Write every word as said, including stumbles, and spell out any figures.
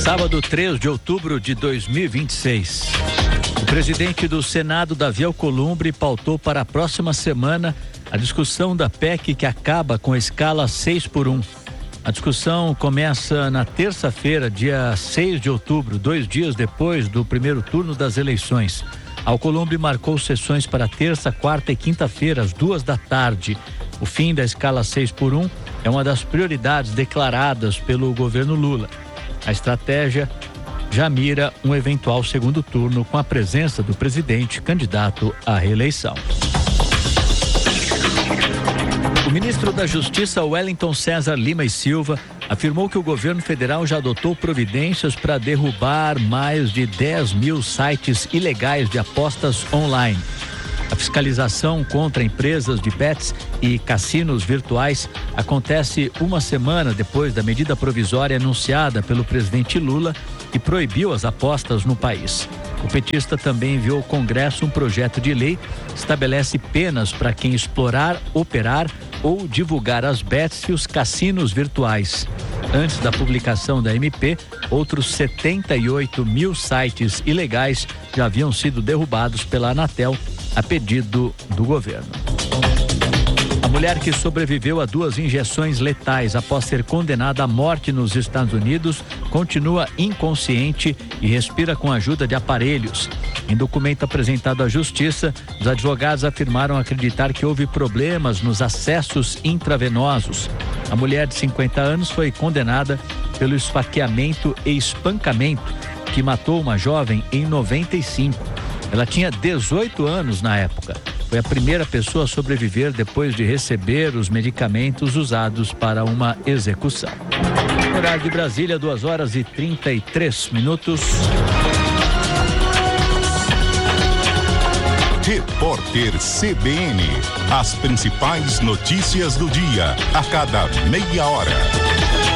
Sábado, três de outubro de dois mil e vinte e seis. O presidente do Senado, Davi Alcolumbre, pautou para a próxima semana a discussão da P E C que acaba com a escala seis por um. A discussão começa na terça-feira, dia seis de outubro, dois dias depois do primeiro turno das eleições. Alcolumbre marcou sessões para terça, quarta e quinta-feira, às duas da tarde. O fim da escala seis por um é uma das prioridades declaradas pelo governo Lula. A estratégia já mira um eventual segundo turno com a presença do presidente candidato à reeleição. O ministro da Justiça, Wellington César Lima e Silva, afirmou que o governo federal já adotou providências para derrubar mais de dez mil sites ilegais de apostas online. A fiscalização contra empresas de bets e cassinos virtuais acontece uma semana depois da medida provisória anunciada pelo presidente Lula, que proibiu as apostas no país. O petista também enviou ao Congresso um projeto de lei que estabelece penas para quem explorar, operar ou divulgar as bets e os cassinos virtuais. Antes da publicação da M P, outros setenta e oito mil sites ilegais já haviam sido derrubados pela Anatel a pedido do governo. A mulher que sobreviveu a duas injeções letais após ser condenada à morte nos Estados Unidos continua inconsciente e respira com a ajuda de aparelhos. Em documento apresentado à Justiça, os advogados afirmaram acreditar que houve problemas nos acessos intravenosos. A mulher de cinquenta anos foi condenada pelo esfaqueamento e espancamento que matou uma jovem em noventa e cinco. Ela tinha dezoito anos na época. Foi a primeira pessoa a sobreviver depois de receber os medicamentos usados para uma execução. Horário de Brasília, duas horas e trinta e três minutos. Repórter C B N. As principais notícias do dia, a cada meia hora.